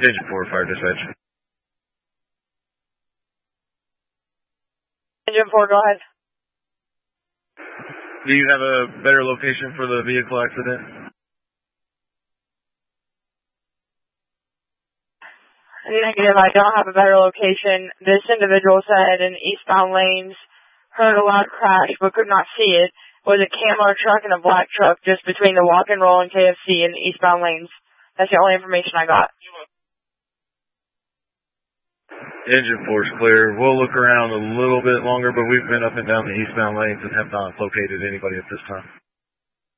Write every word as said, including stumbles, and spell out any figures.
Engine four, fire dispatch. Engine four, go ahead. Do you have a better location for the vehicle accident? Negative, I don't have a better location. This individual said in eastbound lanes, heard a loud crash but could not see it. Was a camo truck and a black truck just between the Walk and Roll and K F C and eastbound lanes. That's the only information I got. Engine four's clear. We'll look around a little bit longer, but we've been up and down the eastbound lanes and have not located anybody at this time.